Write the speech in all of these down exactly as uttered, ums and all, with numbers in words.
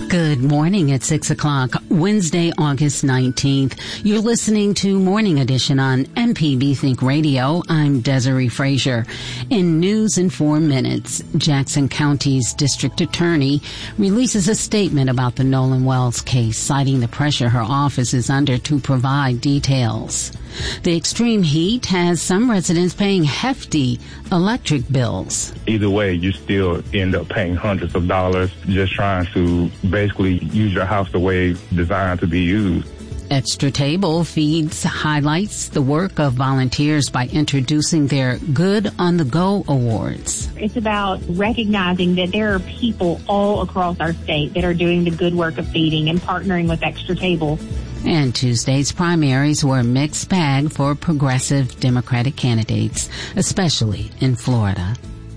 Good morning at six o'clock, Wednesday, August nineteenth. You're listening to Morning Edition on M P B Think Radio. I'm Desiree Frazier. In news in four minutes, Jackson County's district attorney releases a statement about the Nolan Wells case, citing the pressure her office is under to provide details. The extreme heat has some residents paying hefty electric bills. Either way, you still end up paying hundreds of dollars just trying to basically use your house the way it's designed to be used. Extra Table feeds highlights the work of volunteers by introducing their Good on the Go awards. It's about recognizing that there are people all across our state that are doing the good work of feeding and partnering with Extra Table. And Tuesday's primaries were a mixed bag for progressive Democratic candidates, especially in Florida.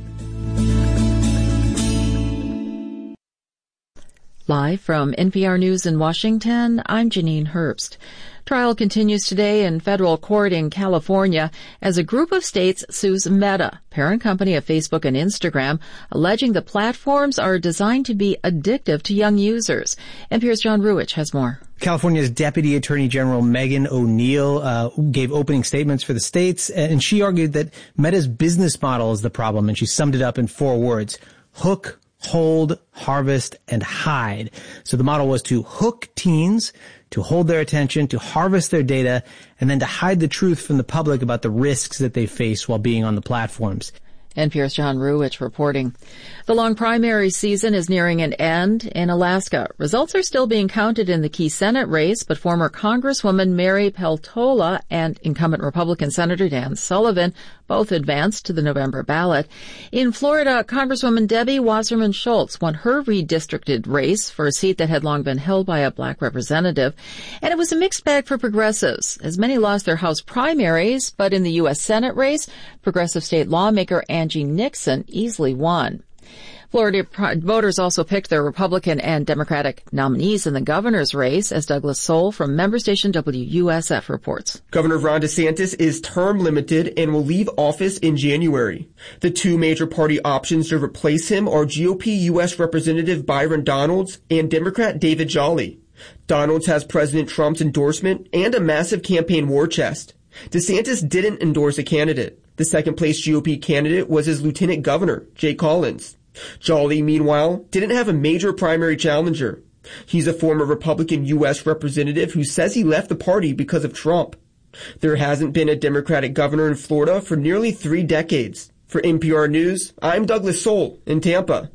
Live from N P R News in Washington, I'm Janine Herbst. Trial continues today in federal court in California as a group of states sues Meta, parent company of Facebook and Instagram, alleging the platforms are designed to be addictive to young users. N P R's John Ruwitch has more. California's Deputy Attorney General Megan O'Neill uh, gave opening statements for the states, and she argued that Meta's business model is the problem, and she summed it up in four words: hook, hold, harvest, and hide. So the model was to hook teens, to hold their attention, to harvest their data, and then to hide the truth from the public about the risks that they face while being on the platforms. N P R's John Ruwitch reporting. The long primary season is nearing an end in Alaska. Results are still being counted in the key Senate race, but former Congresswoman Mary Peltola and incumbent Republican Senator Dan Sullivan both advanced to the November ballot. In Florida, Congresswoman Debbie Wasserman Schultz won her redistricted race for a seat that had long been held by a black representative. And it was a mixed bag for progressives, as many lost their House primaries, but in the U S Senate race, progressive state lawmaker Angie Nixon easily won. Florida voters also picked their Republican and Democratic nominees in the governor's race, as Douglas Soul from member station W U S F reports. Governor Ron DeSantis is term limited and will leave office in January. The two major party options to replace him are G O P U S Representative Byron Donalds and Democrat David Jolly. Donalds has President Trump's endorsement and a massive campaign war chest. DeSantis didn't endorse a candidate. The second-place G O P candidate was his lieutenant governor, Jay Collins. Jolly, meanwhile, didn't have a major primary challenger. He's a former Republican U S representative who says he left the party because of Trump. There hasn't been a Democratic governor in Florida for nearly three decades. For N P R News, I'm Douglas Soul in Tampa.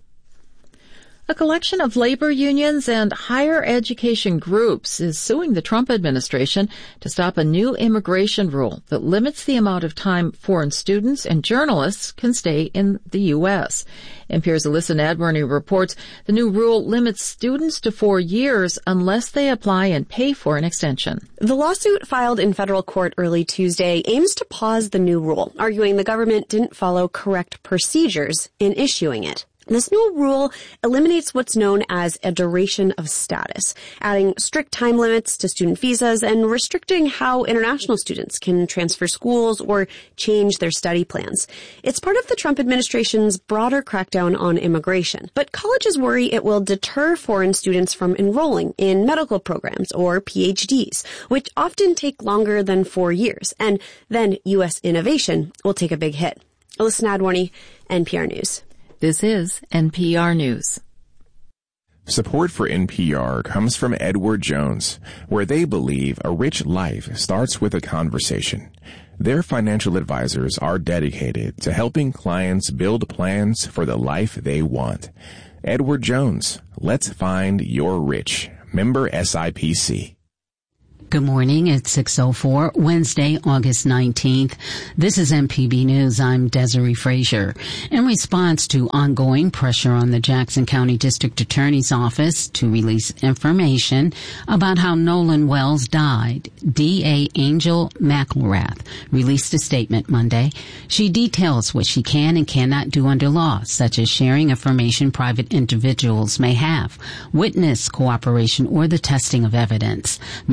A collection of labor unions and higher education groups is suing the Trump administration to stop a new immigration rule that limits the amount of time foreign students and journalists can stay in the U S. N P R's Alyssa Nadworny reports the new rule limits students to four years unless they apply and pay for an extension. The lawsuit filed in federal court early Tuesday aims to pause the new rule, arguing the government didn't follow correct procedures in issuing it. This new rule eliminates what's known as a duration of status, adding strict time limits to student visas and restricting how international students can transfer schools or change their study plans. It's part of the Trump administration's broader crackdown on immigration, but colleges worry it will deter foreign students from enrolling in medical programs or P H Ds, which often take longer than four years, and then U S innovation will take a big hit. Alyssa Nadworny, N P R News. This is N P R News. Support for N P R comes from Edward Jones, where they believe a rich life starts with a conversation. Their financial advisors are dedicated to helping clients build plans for the life they want. Edward Jones, let's find your rich. Member S I P C. Good morning. It's six oh four, Wednesday, August nineteenth. This is M P B News. I'm Desiree Frazier. In response to ongoing pressure on the Jackson County District Attorney's Office to release information about how Nolan Wells died, D A Angel McElrath released a statement Monday. She details what she can and cannot do under law, such as sharing information private individuals may have, witness cooperation, or the testing of evidence. McElrath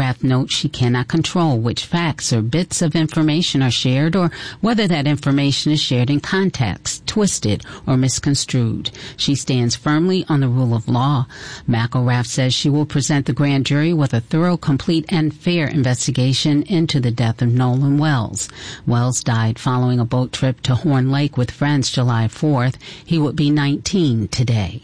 staff notes she cannot control which facts or bits of information are shared or whether that information is shared in context, twisted, or misconstrued. She stands firmly on the rule of law. McElrath says she will present the grand jury with a thorough, complete, and fair investigation into the death of Nolan Wells. Wells died following a boat trip to Horn Lake with friends July fourth. He would be nineteen today.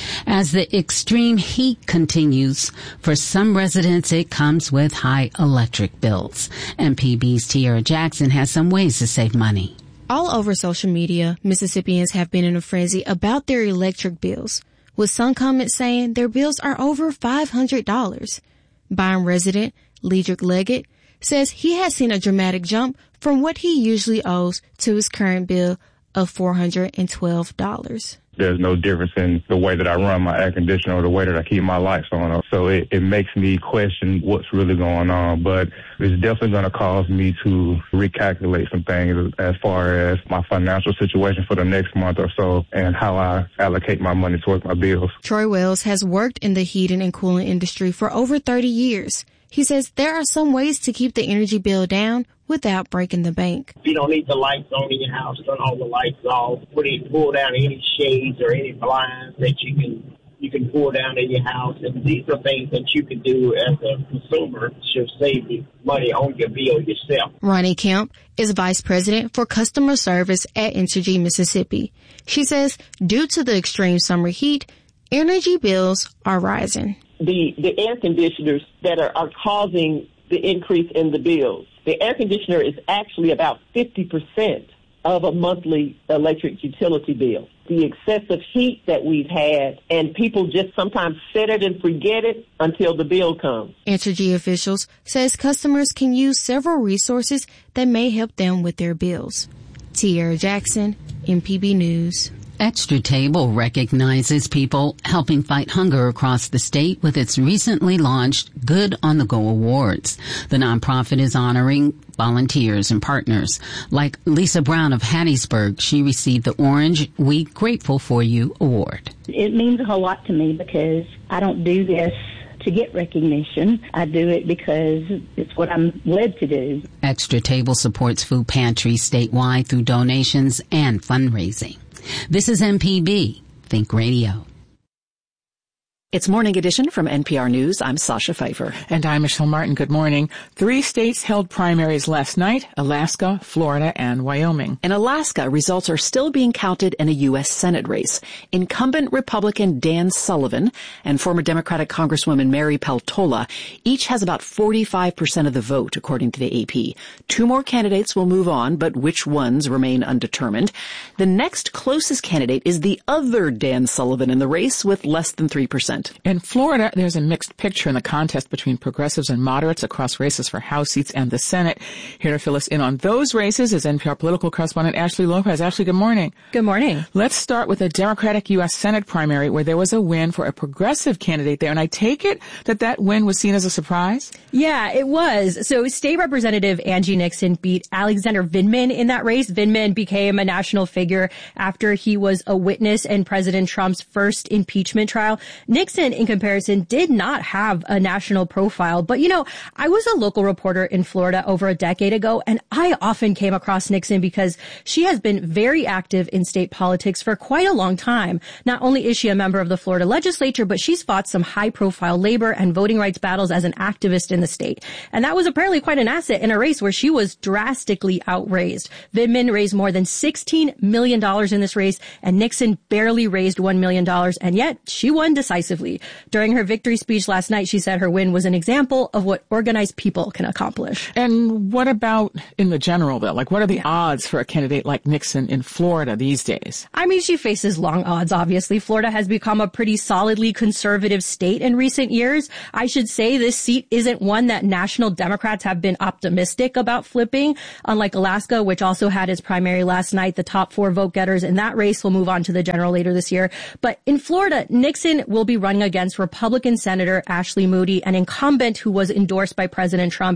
As the extreme heat continues, for some residents it comes with high electric bills. M P B's Tiara Jackson has some ways to save money. All over social media, Mississippians have been in a frenzy about their electric bills, with some comments saying their bills are over five hundred dollars. Byron resident Ledrick Leggett says he has seen a dramatic jump from what he usually owes to his current bill of four hundred twelve dollars. There's no difference in the way that I run my air conditioner or the way that I keep my lights on. So it, it makes me question what's really going on. But it's definitely going to cause me to recalculate some things as far as my financial situation for the next month or so and how I allocate my money towards my bills. Troy Wells has worked in the heating and cooling industry for over thirty years. He says there are some ways to keep the energy bill down without breaking the bank. If you don't need the lights on in your house, turn all the lights off. Put it, pull down any shades or any blinds that you can you can pull down in your house. And these are things that you can do as a consumer to save you money on your bill yourself. Ronnie Kemp is Vice President for Customer Service at Entergy Mississippi. She says due to the extreme summer heat, energy bills are rising. The, the air conditioners that are, are causing the increase in the bills. The air conditioner is actually about fifty percent of a monthly electric utility bill. The excessive heat that we've had, and people just sometimes set it and forget it until the bill comes. Entergy officials says customers can use several resources that may help them with their bills. Tiara Jackson, M P B News. Extra Table recognizes people helping fight hunger across the state with its recently launched Good on the Go Awards. The nonprofit is honoring volunteers and partners. Like Lisa Brown of Hattiesburg, she received the Orange We Grateful For You Award. It means a whole lot to me because I don't do this to get recognition. I do it because it's what I'm led to do. Extra Table supports food pantries statewide through donations and fundraising. This is M P B Think Radio. It's Morning Edition from N P R News. I'm Sasha Pfeiffer. And I'm Michelle Martin. Good morning. Three states held primaries last night: Alaska, Florida, and Wyoming. In Alaska, results are still being counted in a U S Senate race. Incumbent Republican Dan Sullivan and former Democratic Congresswoman Mary Peltola each has about forty-five percent of the vote, according to the A P. Two more candidates will move on, but which ones remain undetermined. The next closest candidate is the other Dan Sullivan in the race with less than three percent. In Florida, there's a mixed picture in the contest between progressives and moderates across races for House seats and the Senate. Here to fill us in on those races is N P R political correspondent Ashley Lopez. Ashley, good morning. Good morning. Let's start with the Democratic U S Senate primary where there was a win for a progressive candidate there. And I take it that that win was seen as a surprise? Yeah, it was. So State Representative Angie Nixon beat Alexander Vindman in that race. Vindman became a national figure after he was a witness in President Trump's first impeachment trial. Nixon, in comparison, did not have a national profile. But, you know, I was a local reporter in Florida over a decade ago, and I often came across Nixon because she has been very active in state politics for quite a long time. Not only is she a member of the Florida legislature, but she's fought some high-profile labor and voting rights battles as an activist in the state. And that was apparently quite an asset in a race where she was drastically outraised. Vindman raised more than sixteen million dollars in this race, and Nixon barely raised one million dollars, and yet she won decisively. During her victory speech last night, she said her win was an example of what organized people can accomplish. And what about in the general, though? Like, what are the yeah. odds for a candidate like Nixon in Florida these days? I mean, she faces long odds, obviously. Florida has become a pretty solidly conservative state in recent years. I should say this seat isn't one that national Democrats have been optimistic about flipping. Unlike Alaska, which also had its primary last night, the top four vote getters in that race will move on to the general later this year. But in Florida, Nixon will be running against Republican Senator Ashley Moody, an incumbent who was endorsed by President Trump.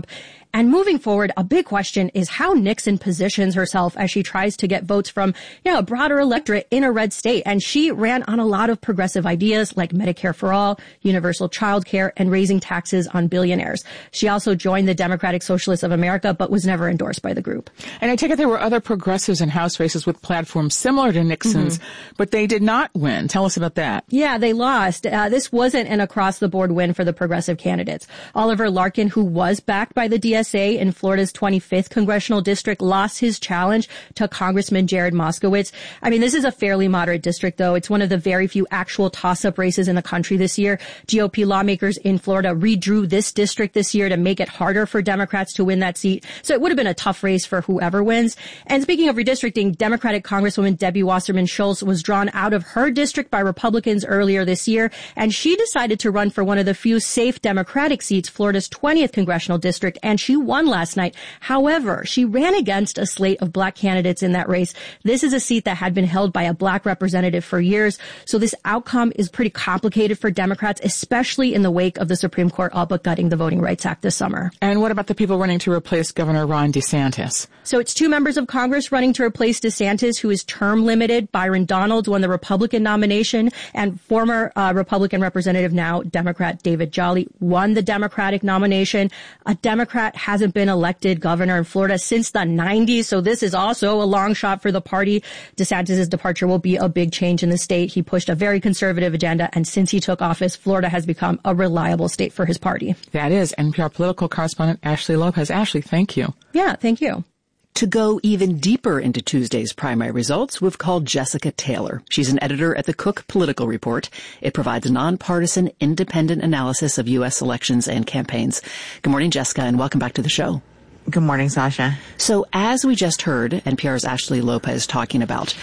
And moving forward, a big question is how Nixon positions herself as she tries to get votes from, you know, a broader electorate in a red state. And she ran on a lot of progressive ideas like Medicare for all, universal child care, and raising taxes on billionaires. She also joined the Democratic Socialists of America, but was never endorsed by the group. And I take it there were other progressives in House races with platforms similar to Nixon's, mm-hmm. but they did not win. Tell us about that. Yeah, they lost. Uh, this wasn't an across-the-board win for the progressive candidates. Oliver Larkin, who was backed by the D S A in Florida's twenty-fifth congressional district, lost his challenge to Congressman Jared Moskowitz. I mean, this is a fairly moderate district, though. It's one of the very few actual toss-up races in the country this year. G O P lawmakers in Florida redrew this district this year to make it harder for Democrats to win that seat. So it would have been a tough race for whoever wins. And speaking of redistricting, Democratic Congresswoman Debbie Wasserman Schultz was drawn out of her district by Republicans earlier this year, and she decided to run for one of the few safe Democratic seats, Florida's twentieth congressional district, and she won last night. However, she ran against a slate of black candidates in that race. This is a seat that had been held by a black representative for years, so this outcome is pretty complicated for Democrats, especially in the wake of the Supreme Court all but gutting the Voting Rights Act this summer. And what about the people running to replace Governor Ron DeSantis? So it's two members of Congress running to replace DeSantis, who is term limited. Byron Donalds won the Republican nomination, and former uh, Republican representative, now Democrat David Jolly, won the Democratic nomination. A Democrat hasn't been elected governor in Florida since the nineties, so this is also a long shot for the party. DeSantis' departure will be a big change in the state. He pushed a very conservative agenda, and since he took office, Florida has become a reliable state for his party. That is N P R political correspondent Ashley Lopez. Ashley, thank you. Yeah, thank you. To go even deeper into Tuesday's primary results, we've called Jessica Taylor. She's an editor at the Cook Political Report. It provides a nonpartisan, independent analysis of U S elections and campaigns. Good morning, Jessica, and welcome back to the show. Good morning, Sasha. So as we just heard N P R's Ashley Lopez talking about,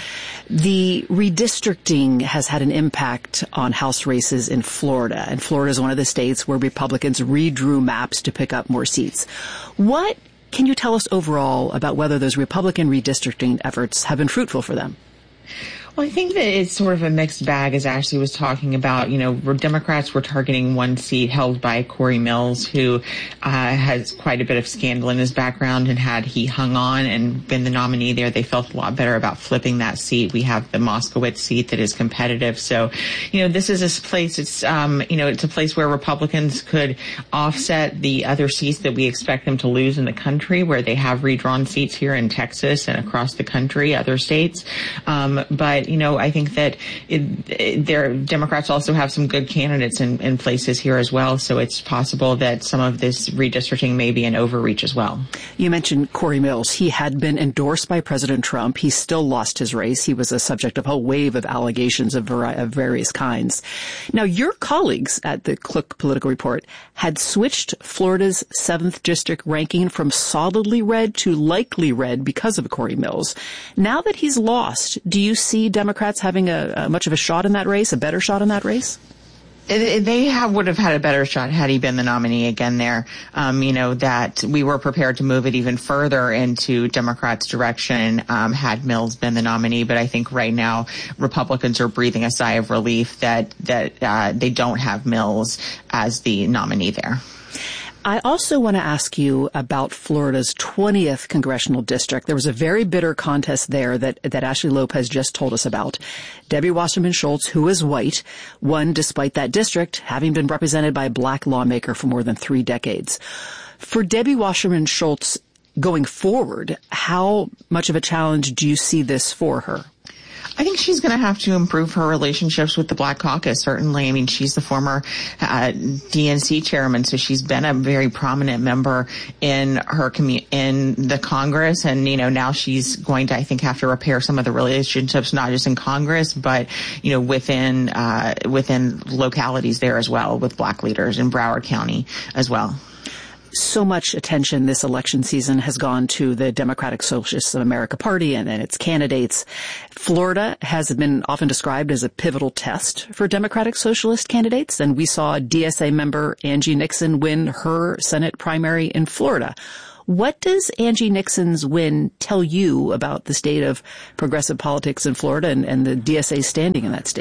the redistricting has had an impact on House races in Florida, and Florida is one of the states where Republicans redrew maps to pick up more seats. What can you tell us overall about whether those Republican redistricting efforts have been fruitful for them? Well, I think that it's sort of a mixed bag, as Ashley was talking about. You know, Democrats were targeting one seat held by Corey Mills, who uh, has quite a bit of scandal in his background, and had he hung on and been the nominee there, they felt a lot better about flipping that seat. We have the Moskowitz seat that is competitive. So, you know, this is a place, it's, um, you know, it's a place where Republicans could offset the other seats that we expect them to lose in the country, where they have redrawn seats here in Texas and across the country, other states. Um, but You know, I think that it, it, their Democrats also have some good candidates in, in places here as well. So it's possible that some of this redistricting may be an overreach as well. You mentioned Corey Mills. He had been endorsed by President Trump. He still lost his race. He was a subject of a wave of allegations of, vari- of various kinds. Now, your colleagues at the Cook Political Report had switched Florida's seventh district ranking from solidly red to likely red because of Corey Mills. Now that he's lost, do you see Democrats having a, a much of a shot in that race, a better shot in that race? They have, would have had a better shot had he been the nominee again there. Um, you know, that we were prepared to move it even further into Democrats' direction um, had Mills been the nominee. But I think right now Republicans are breathing a sigh of relief that, that uh, they don't have Mills as the nominee there. I also want to ask you about Florida's twentieth congressional district. There was a very bitter contest there that, that Ashley Lopez just told us about. Debbie Wasserman Schultz, who is white, won despite that district having been represented by a black lawmaker for more than three decades. For Debbie Wasserman Schultz going forward, how much of a challenge do you see this for her? I think she's going to have to improve her relationships with the Black Caucus, certainly. I mean, she's the former uh, D N C chairman, so she's been a very prominent member in her commu- in the Congress. And, you know, now she's going to, I think, have to repair some of the relationships, not just in Congress, but, you know, within uh, within localities there as well, with black leaders in Broward County as well. So much attention this election season has gone to the Democratic Socialists of America Party and, and its candidates. Florida has been often described as a pivotal test for Democratic Socialist candidates, and we saw D S A member Angie Nixon win her Senate primary in Florida. What does Angie Nixon's win tell you about the state of progressive politics in Florida and, and the D S A's standing in that state?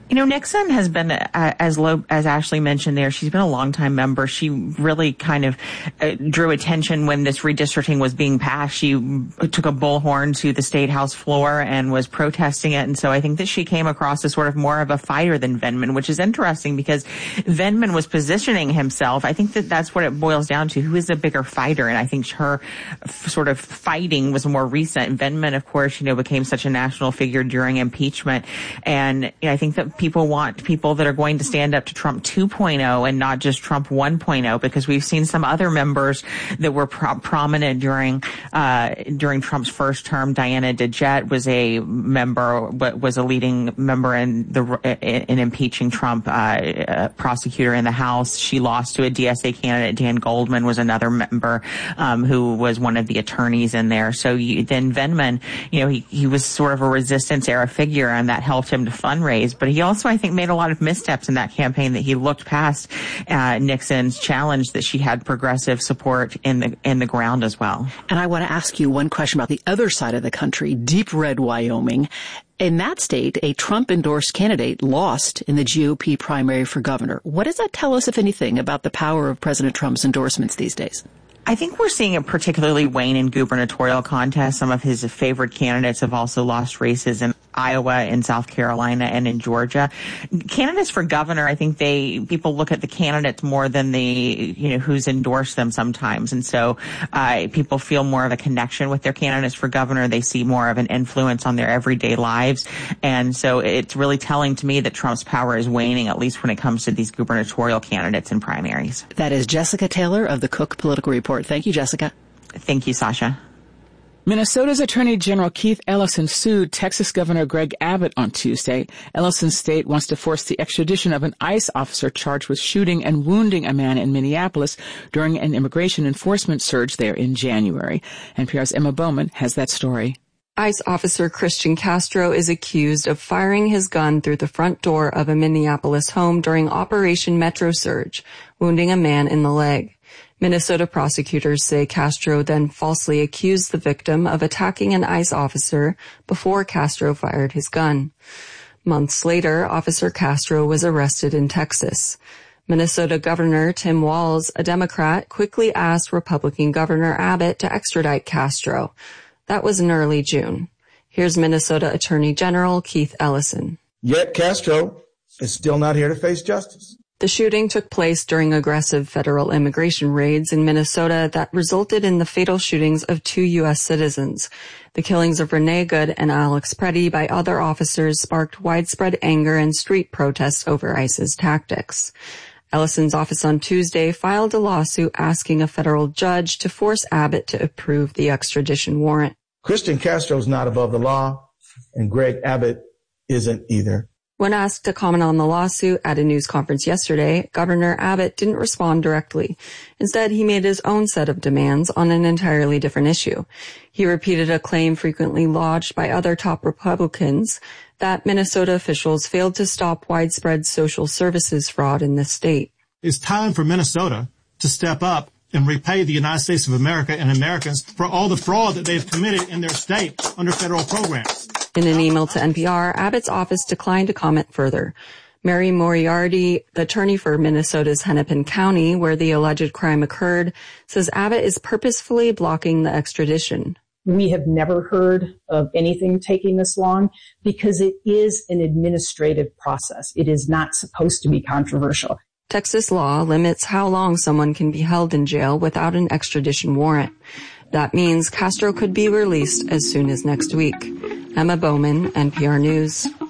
You know, Nixon has been, uh, as Lo, as Ashley mentioned there, she's been a longtime member. She really kind of uh, drew attention when this redistricting was being passed. She took a bullhorn to the state house floor and was protesting it. And so I think that she came across as sort of more of a fighter than Vindman, which is interesting because Vindman was positioning himself. I think that that's what it boils down to. Who is a bigger fighter? And I think her f- sort of fighting was more recent. Vindman, of course, you know, became such a national figure during impeachment. And you know, I think that people want people that are going to stand up to Trump two point oh and not just Trump one point oh, because we've seen some other members that were pro- prominent during uh during Trump's first term. Diana DeJette was a member, was a leading member in the in impeaching Trump, uh, a prosecutor in the House. She lost to a D S A candidate. Dan Goldman was another member um who was one of the attorneys in there. So you, then Vindman, you know, he he was sort of a resistance era figure, and that helped him to fundraise. But he also, I think, made a lot of missteps in that campaign, that he looked past uh, Nixon's challenge that she had progressive support in the in the ground as well. And I want to ask you one question about the other side of the country, deep red Wyoming. In that state, a Trump-endorsed candidate lost in the G O P primary for governor. What does that tell us, if anything, about the power of President Trump's endorsements these days? I think we're seeing it particularly wane in gubernatorial contests. Some of his favorite candidates have also lost races in Iowa, in South Carolina, and in Georgia. Candidates for governor, I think they people look at the candidates more than the, you know, who's endorsed them sometimes. And so uh people feel more of a connection with their candidates for governor. They see more of an influence on their everyday lives. And so it's really telling to me that Trump's power is waning, at least when it comes to these gubernatorial candidates and primaries. That is Jessica Taylor of the Cook Political Report. Thank you, Jessica. Thank you, Sasha. Minnesota's Attorney General Keith Ellison sued Texas Governor Greg Abbott on Tuesday. Ellison's state wants to force the extradition of an ICE officer charged with shooting and wounding a man in Minneapolis during an immigration enforcement surge there in January. N P R's Emma Bowman has that story. ICE officer Christian Castro is accused of firing his gun through the front door of a Minneapolis home during Operation Metro Surge, wounding a man in the leg. Minnesota prosecutors say Castro then falsely accused the victim of attacking an ICE officer before Castro fired his gun. Months later, Officer Castro was arrested in Texas. Minnesota Governor Tim Walz, a Democrat, quickly asked Republican Governor Abbott to extradite Castro. That was in early June. Here's Minnesota Attorney General Keith Ellison. Yet Castro is still not here to face justice. The shooting took place during aggressive federal immigration raids in Minnesota that resulted in the fatal shootings of two U S citizens. The killings of Renee Good and Alex Preddy by other officers sparked widespread anger and street protests over ICE's tactics. Ellison's office on Tuesday filed a lawsuit asking a federal judge to force Abbott to approve the extradition warrant. Christian Castro is not above the law, and Greg Abbott isn't either. When asked to comment on the lawsuit at a news conference yesterday, Governor Abbott didn't respond directly. Instead, he made his own set of demands on an entirely different issue. He repeated a claim frequently lodged by other top Republicans that Minnesota officials failed to stop widespread social services fraud in this state. It's time for Minnesota to step up and repay the United States of America and Americans for all the fraud that they've committed in their state under federal programs. In an email to N P R, Abbott's office declined to comment further. Mary Moriarty, the attorney for Minnesota's Hennepin County, where the alleged crime occurred, says Abbott is purposefully blocking the extradition. We have never heard of anything taking this long because it is an administrative process. It is not supposed to be controversial. Texas law limits how long someone can be held in jail without an extradition warrant. That means Castro could be released as soon as next week. Emma Bowman, N P R News.